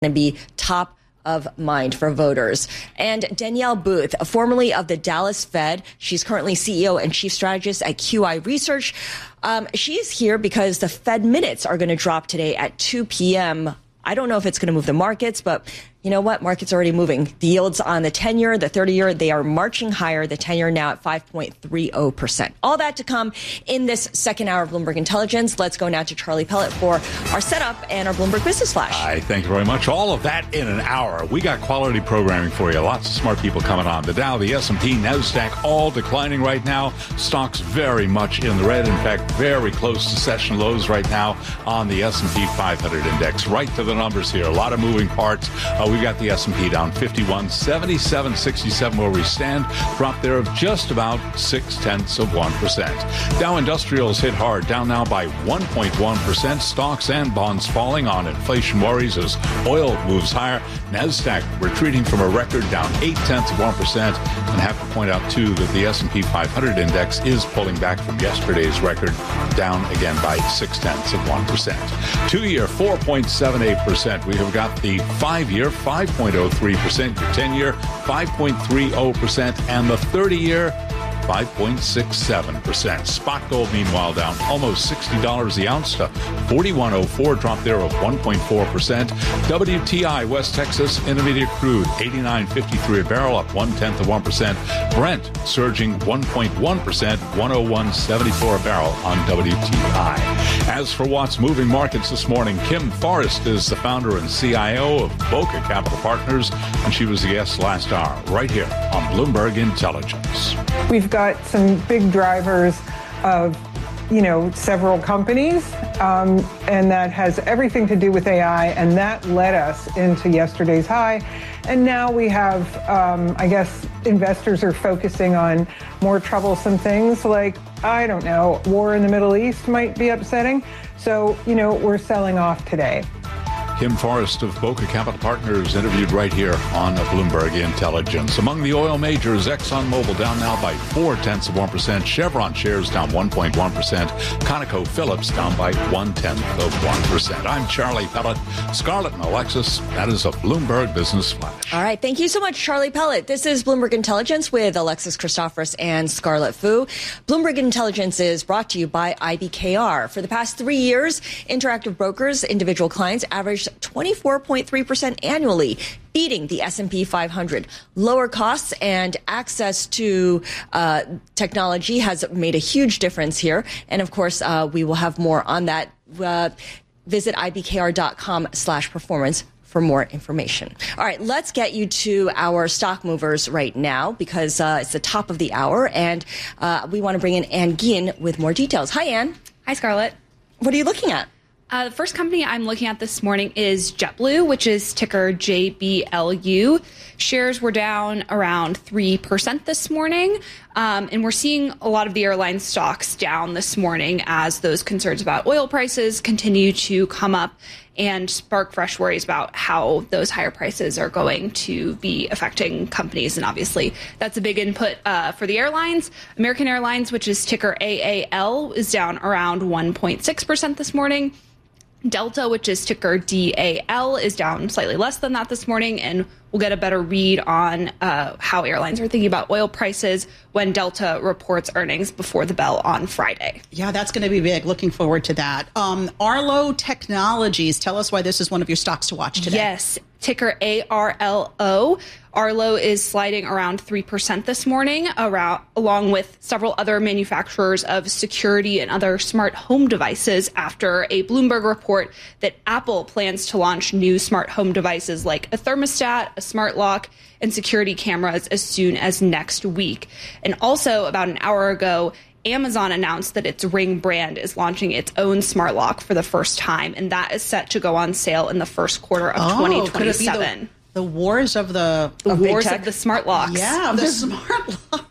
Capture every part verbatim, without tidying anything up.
to be top of mind for voters. And Danielle Booth, formerly of the Dallas Fed, she's currently C E O and chief strategist at Q I Research. Um, she's here because the Fed minutes are going to drop today at two p.m. I don't know if it's going to move the markets, but you know what? Markets are already moving. The yields on the ten-year, the thirty-year, they are marching higher. The ten-year now at five point three zero percent. All that to come in this second hour of Bloomberg Intelligence. Let's go now to Charlie Pellet for our setup and our Bloomberg Business Flash. Hi, thank you very much. All of that in an hour. We got quality programming for you. Lots of smart people coming on. The Dow, the S and P, NASDAQ, all declining right now. Stocks very much in the red. In fact, very close to session lows right now on the S and P five hundred index. Right to the numbers here. A lot of moving parts. Uh, we've got the S and P down fifty-one, seventy-seven sixty-seven where we stand. Drop there of just about six tenths of one percent. Dow Industrials hit hard, down now by one point one percent. Stocks and bonds falling on inflation worries as oil moves higher. NASDAQ retreating from a record, down eight tenths of one percent. And have to point out, too, that the S and P five hundred index is pulling back from yesterday's record, down again by six tenths of one percent. Two-year, four point seven eight percent. We have got the five-year, five point zero three percent. Your ten-year, five point three zero percent. And the thirty-year, five point six seven percent. Spot gold, meanwhile, down almost sixty dollars the ounce to forty-one oh four, drop there of one point four percent. W T I, West Texas Intermediate Crude, eighty-nine fifty-three a barrel, up one-tenth of one percent. Brent surging one point one percent, one oh one seventy-four a barrel on W T I. As for what's moving markets this morning, Kim Forrest is the founder and C I O of Boca Capital Partners, and she was the guest last hour right here on Bloomberg Intelligence. We've got some big drivers of, you know, several companies, um, and that has everything to do with A I, and that led us into yesterday's high. And now we have, um, I guess, investors are focusing on more troublesome things like, I don't know, war in the Middle East might be upsetting. So, you know, we're selling off today. Kim Forrest of Boca Capital Partners interviewed right here on Bloomberg Intelligence. Among the oil majors, ExxonMobil down now by four tenths of one percent. Chevron shares down one point one percent. ConocoPhillips down by one tenth of one percent. I'm Charlie Pellet. Scarlett and Alexis, that is a Bloomberg Business Flash. All right. Thank you so much, Charlie Pellet. This is Bloomberg Intelligence with Alexis Christoforous and Scarlett Fu. Bloomberg Intelligence is brought to you by I B K R. For the past three years, Interactive Brokers, individual clients averaged twenty-four point three percent annually, beating the S and P five hundred. Lower costs and access to uh, technology has made a huge difference here. And of course, uh, we will have more on that. Uh, visit ibkr.com slash performance for more information. All right, let's get you to our stock movers right now because uh, it's the top of the hour. And uh, we want to bring in Ann Guillen with more details. Hi, Ann. Hi, Scarlett. What are you looking at? Uh, the first company I'm looking at this morning is JetBlue, which is ticker J B L U. Shares were down around three percent this morning, um, and we're seeing a lot of the airline stocks down this morning as those concerns about oil prices continue to come up and spark fresh worries about how those higher prices are going to be affecting companies. And obviously, that's a big input uh, for the airlines. American Airlines, which is ticker A A L, is down around one point six percent this morning. Delta, which is ticker D A L, is down slightly less than that this morning, and we'll get a better read on uh, how airlines are thinking about oil prices when Delta reports earnings before the bell on Friday. Yeah, that's going to be big. Looking forward to that. Um, Arlo Technologies, tell us why this is one of your stocks to watch today. Yes, ticker A R L O. Arlo is sliding around three percent this morning, around, along with several other manufacturers of security and other smart home devices after a Bloomberg report that Apple plans to launch new smart home devices like a thermostat, a smart lock, and security cameras as soon as next week. And also about an hour ago, Amazon announced that its Ring brand is launching its own smart lock for the first time, and that is set to go on sale in the first quarter of oh, twenty twenty-seven. The wars of the the of wars of the smart locks. Yeah, the smart locks.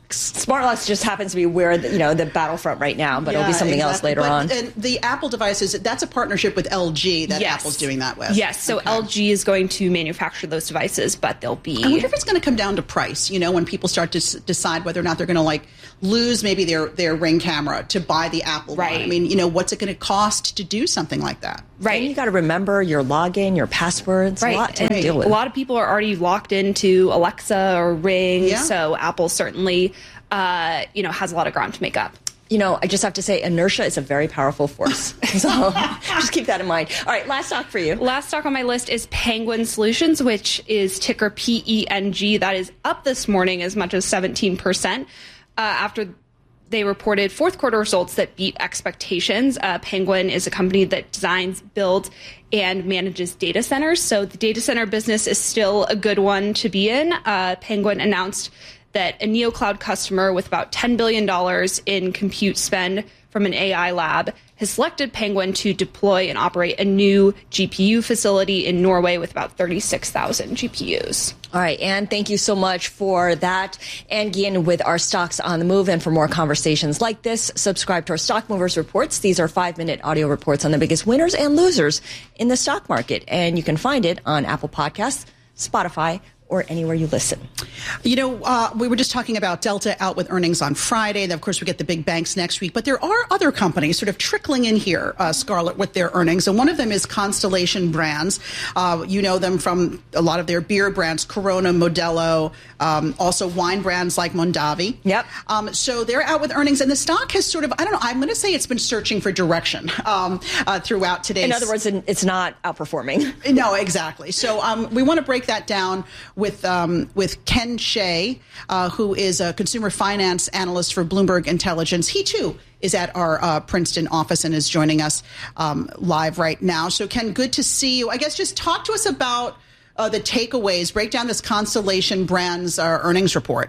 Smart locks just happens to be where the, you know the battlefront right now, but yeah, it'll be something exactly. else later but, on. And the Apple devices, that's a partnership with L G that yes. Apple's doing that with. Yes, so okay. L G is going to manufacture those devices, but they'll be. I wonder if it's going to come down to price. You know, when people start to s- decide whether or not they're going to like lose maybe their their Ring camera to buy the Apple right. one. I mean, you know, what's it going to cost to do something like that? Right. And you got to remember your login, your passwords. Right. A lot to and deal with. A lot of people are already locked into Alexa or Ring, yeah. so Apple certainly, uh, you know, has a lot of ground to make up. You know, I just have to say, inertia is a very powerful force. So just keep that in mind. All right, last stock for you. Last stock on my list is Penguin Solutions, which is ticker P E N G. That is up this morning as much as seventeen percent uh, after they reported fourth quarter results that beat expectations. Uh, Penguin is a company that designs, builds, and manages data centers. So the data center business is still a good one to be in. Uh, Penguin announced that a NeoCloud customer with about ten billion dollars in compute spend from an A I lab has selected Penguin to deploy and operate a new G P U facility in Norway with about thirty-six thousand G P Us. All right, Anne, thank you so much for that. Anne Guillen with our Stocks on the Move. And for more conversations like this, subscribe to our Stock Movers Reports. These are five-minute audio reports on the biggest winners and losers in the stock market. And you can find it on Apple Podcasts, Spotify, or anywhere you listen. You know, uh, we were just talking about Delta out with earnings on Friday. And of course, we get the big banks next week. But there are other companies sort of trickling in here, uh, Scarlett, with their earnings. And one of them is Constellation Brands. Uh, you know them from a lot of their beer brands, Corona, Modelo, um, also wine brands like Mondavi. Yep. Um, so they're out with earnings. And the stock has sort of, I don't know, I'm going to say it's been searching for direction um, uh, throughout today. In other words, it's not outperforming. No, exactly. So um, we want to break that down with um, with Ken Shea, uh, who is a consumer finance analyst for Bloomberg Intelligence. He, too, is at our uh, Princeton office and is joining us um, live right now. So, Ken, good to see you. I guess just talk to us about uh, the takeaways. Break down this Constellation Brands uh, earnings report.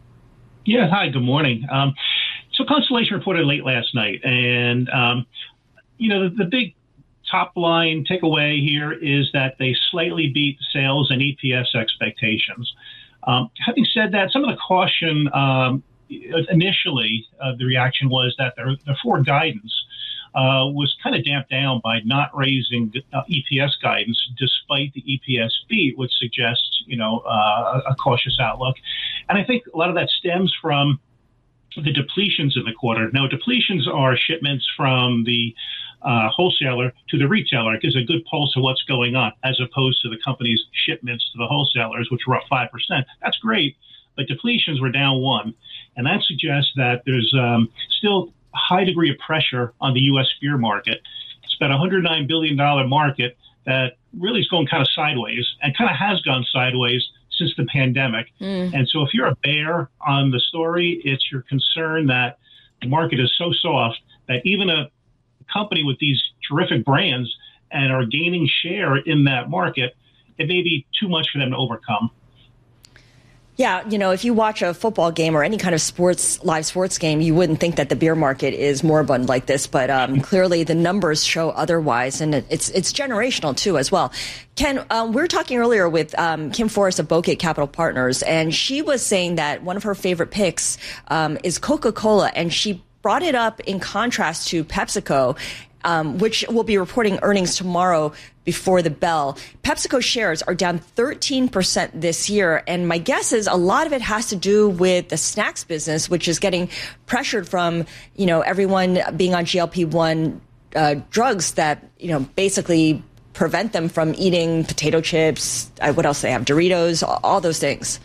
Yeah, hi, good morning. Um, so Constellation reported late last night, and, um, you know, the, the big top line takeaway here is that they slightly beat sales and E P S expectations. Um, having said that, some of the caution um, initially, uh, the reaction was that their, their forward guidance uh, was kind of damped down by not raising uh, E P S guidance, despite the E P S beat, which suggests, you know, uh, a cautious outlook. And I think a lot of that stems from the depletions in the quarter. Now, depletions are shipments from the Uh, wholesaler to the retailer. It gives a good pulse of what's going on, as opposed to the company's shipments to the wholesalers, which were up five percent. That's great, but depletions were down one. And that suggests that there's um, still a high degree of pressure on the U S beer market. It's about a one hundred nine billion dollars market that really is going kind of sideways and kind of has gone sideways since the pandemic. Mm. And so if you're a bear on the story, it's your concern that the market is so soft that even a company with these terrific brands and are gaining share in that market, it may be too much for them to overcome. Yeah, you know, if you watch a football game or any kind of sports, live sports game, you wouldn't think that the beer market is moribund like this, but um, clearly the numbers show otherwise, and it's it's generational too as well. Ken, um, we were talking earlier with um, Kim Forrest of Bouquet Capital Partners, and she was saying that one of her favorite picks um, is Coca-Cola, and she brought it up in contrast to PepsiCo, um, which will be reporting earnings tomorrow before the bell. PepsiCo shares are down thirteen percent this year, and my guess is a lot of it has to do with the snacks business, which is getting pressured from, you know, everyone being on G L P one uh, drugs that, you know, basically prevent them from eating potato chips. Uh, what else they have? Doritos, all, all those things.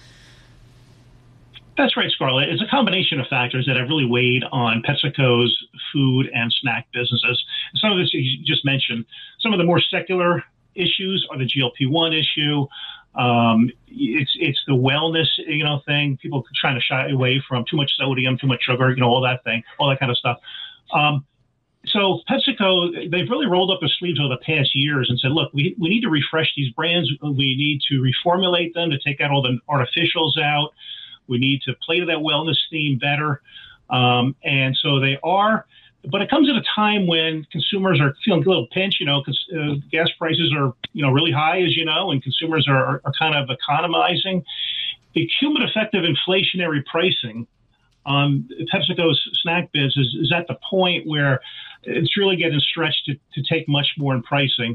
That's right, Scarlett. It's a combination of factors that have really weighed on PepsiCo's food and snack businesses. Some of this you just mentioned. Some of the more secular issues are the G L P one issue. Um, it's it's the wellness, you know, thing. People trying to shy away from too much sodium, too much sugar, you know, all that thing, all that kind of stuff. Um, so PepsiCo, they've really rolled up their sleeves over the past years and said, look, we we need to refresh these brands. We need to reformulate them to take out all the artificials out. We need to play to that wellness theme better. Um, and so they are, but it comes at a time when consumers are feeling a little pinch, you know, because uh, gas prices are, you know, really high, as you know, and consumers are, are kind of economizing. The cumulative effect of inflationary pricing um, PepsiCo's snack biz is, is at the point where it's really getting stretched to, to take much more in pricing.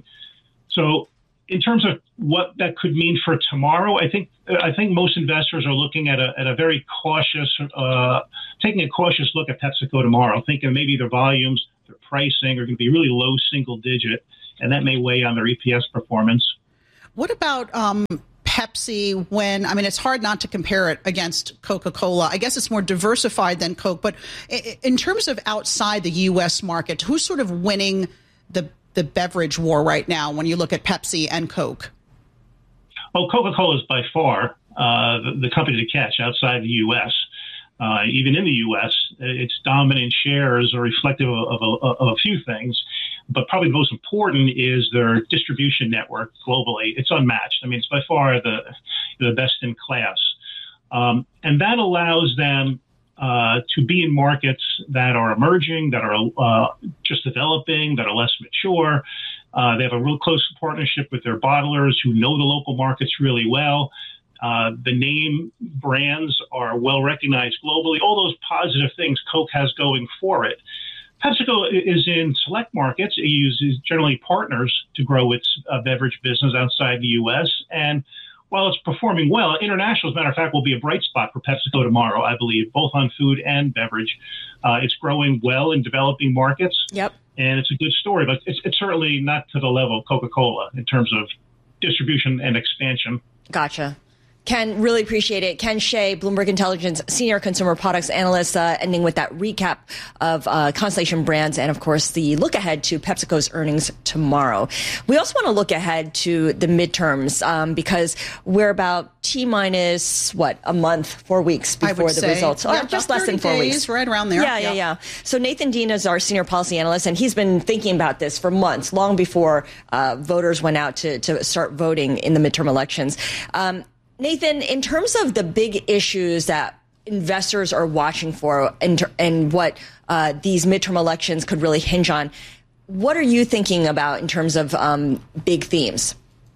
So in terms of what that could mean for tomorrow, I think I think most investors are looking at a at a very cautious, uh, taking a cautious look at PepsiCo tomorrow, thinking maybe their volumes, their pricing are going to be really low single digit, and that may weigh on their E P S performance. What about um, Pepsi when, I mean, it's hard not to compare it against Coca-Cola. I guess it's more diversified than Coke, but in terms of outside the U S market, who's sort of winning the the beverage war right now when you look at Pepsi and Coke? Well, Coca-Cola is by far uh, the, the company to catch outside the U S. Uh, even in the U S, its dominant shares are reflective of, of, of a few things, but probably the most important is their distribution network globally. It's unmatched. I mean, it's by far the the best in class, um, and that allows them uh, to be in markets that are emerging, that are uh, just developing, that are less mature. Uh, they have a real close partnership with their bottlers who know the local markets really well. Uh, the name brands are well recognized globally. All those positive things Coke has going for it. PepsiCo is in select markets. It uses generally partners to grow its uh, beverage business outside the U S. And while it's performing well, international, as a matter of fact, will be a bright spot for PepsiCo tomorrow, I believe, both on food and beverage. Uh, it's growing well in developing markets. Yep. And it's a good story, but it's, it's certainly not to the level of Coca-Cola in terms of distribution and expansion. Gotcha. Ken, really appreciate it. Ken Shea, Bloomberg Intelligence Senior Consumer Products Analyst, uh, ending with that recap of uh, Constellation Brands and, of course, the look ahead to PepsiCo's earnings tomorrow. We also want to look ahead to the midterms um, because we're about T-minus, what, a month, four weeks before the say, results. Yeah, oh, just less than four days, weeks. Right around there. Yeah, yeah, yeah, yeah. So Nathan Dean is our Senior Policy Analyst, and he's been thinking about this for months, long before uh, voters went out to, to start voting in the midterm elections. Um, Nathan, in terms of the big issues that investors are watching for and, and what uh, these midterm elections could really hinge on, what are you thinking about in terms of um, big themes?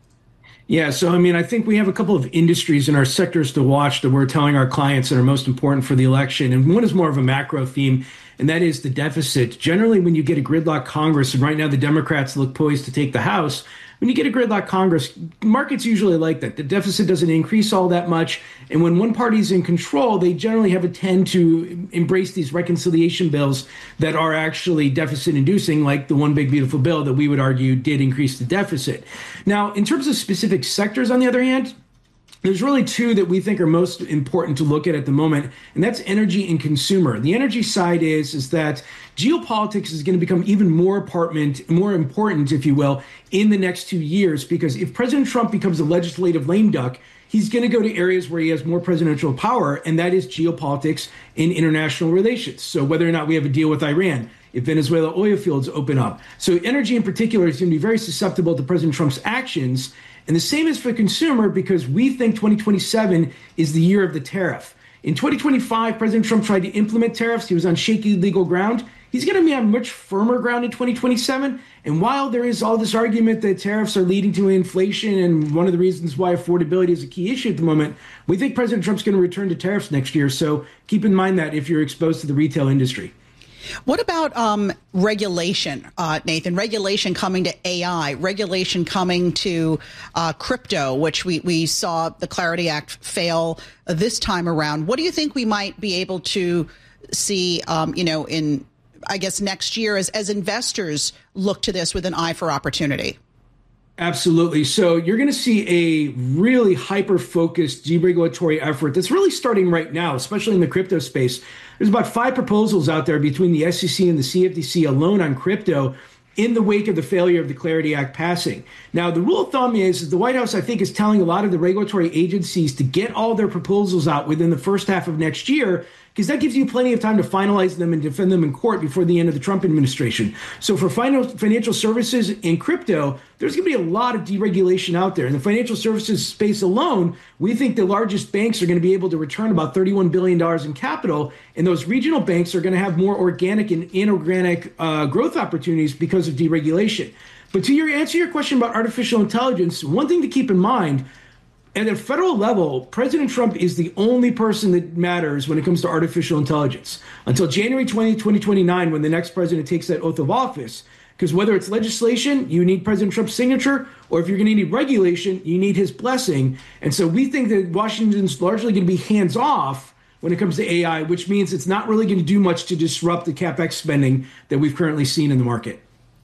Yeah, so I mean, I think we have a couple of industries in our sectors to watch that we're telling our clients that are most important for the election. And one is more of a macro theme, and that is the deficit. Generally, when you get a gridlock Congress, and right now the Democrats look poised to take the House, when you get a gridlock Congress, markets usually like that. The deficit doesn't increase all that much. And when one party's in control, they generally have a tend to embrace these reconciliation bills that are actually deficit inducing, like the One Big Beautiful Bill that we would argue did increase the deficit. Now, in terms of specific sectors, on the other hand, there's really two that we think are most important to look at at the moment, and that's energy and consumer. The energy side is, is that geopolitics is going to become even more apartment, more important, if you will, in the next two years, because if President Trump becomes a legislative lame duck, he's going to go to areas where he has more presidential power, and that is geopolitics and international relations. So whether or not we have a deal with Iran, if Venezuela oil fields open up. So energy in particular is going to be very susceptible to President Trump's actions. And the same is for consumer, because we think twenty twenty-seven is the year of the tariff. In twenty twenty-five, President Trump tried to implement tariffs. He was on shaky legal ground. He's going to be on much firmer ground in twenty twenty-seven. And while there is all this argument that tariffs are leading to inflation and one of the reasons why affordability is a key issue at the moment, we think President Trump's going to return to tariffs next year. So keep in mind that if you're exposed to the retail industry. What about um, regulation, uh, Nathan? Regulation coming to A I, regulation coming to uh, crypto, which we, we saw the Clarity Act fail this time around. What do you think we might be able to see, um, you know, in, I guess, next year as, as investors look to this with an eye for opportunity? Absolutely. So you're going to see a really hyper-focused deregulatory effort that's really starting right now, especially in the crypto space. There's about five proposals out there between the S E C and the C F T C alone on crypto in the wake of the failure of the Clarity Act passing. Now, the rule of thumb is, is the White House, I think, is telling a lot of the regulatory agencies to get all their proposals out within the first half of next year, because that gives you plenty of time to finalize them and defend them in court before the end of the Trump administration. So for financial services and crypto, there's going to be a lot of deregulation out there. In the financial services space alone, we think the largest banks are going to be able to return about thirty-one billion dollars in capital, and those regional banks are going to have more organic and inorganic uh, growth opportunities because of deregulation. But to your answer your question about artificial intelligence, one thing to keep in mind, at a federal level, President Trump is the only person that matters when it comes to artificial intelligence until January twentieth, twenty twenty-nine, when the next president takes that oath of office. Because whether it's legislation, you need President Trump's signature, or if you're going to need regulation, you need his blessing. And so we think that Washington's largely going to be hands off when it comes to A I, which means it's not really going to do much to disrupt the CapEx spending that we've currently seen in the market.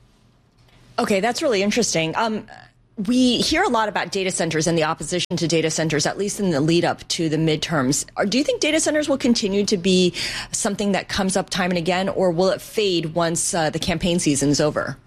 Okay, that's really interesting. Um, we hear a lot about data centers and the opposition to data centers, at least in the lead up to the midterms. Do you think data centers will continue to be something that comes up time and again, or will it fade once uh, the campaign season is over?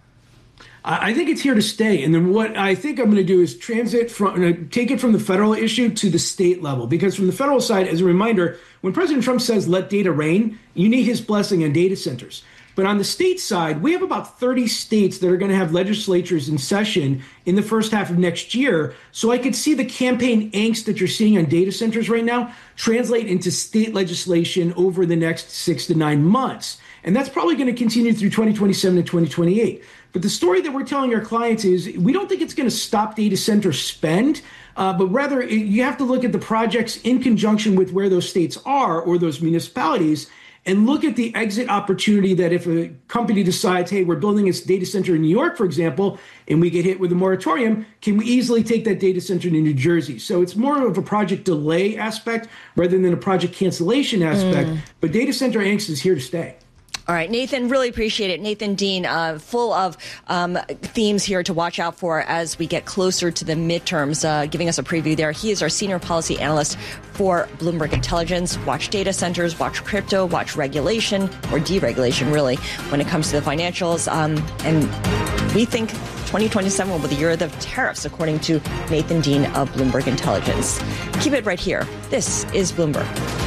I think it's here to stay. And then what I think I'm going to do is transit from, uh, take it from the federal issue to the state level. Because from the federal side, as a reminder, when President Trump says, let data reign, you need his blessing on data centers. But on the state side, we have about thirty states that are going to have legislatures in session in the first half of next year. So I could see the campaign angst that you're seeing on data centers right now translate into state legislation over the next six to nine months. And that's probably going to continue through twenty twenty-seven and twenty twenty-eight. But the story that we're telling our clients is we don't think it's going to stop data center spend, uh, but rather it, you have to look at the projects in conjunction with where those states are or those municipalities, and look at the exit opportunity that if a company decides, hey, we're building this data center in New York, for example, and we get hit with a moratorium, can we easily take that data center to New Jersey? So it's more of a project delay aspect rather than a project cancellation aspect. Mm. But data center angst is here to stay. All right, Nathan, really appreciate it. Nathan Dean, uh, full of um, themes here to watch out for as we get closer to the midterms, uh, giving us a preview there. He is our senior policy analyst for Bloomberg Intelligence. Watch data centers, watch crypto, watch regulation or deregulation, really, when it comes to the financials. Um, and we think twenty twenty-seven will be the year of the tariffs, according to Nathan Dean of Bloomberg Intelligence. Keep it right here. This is Bloomberg.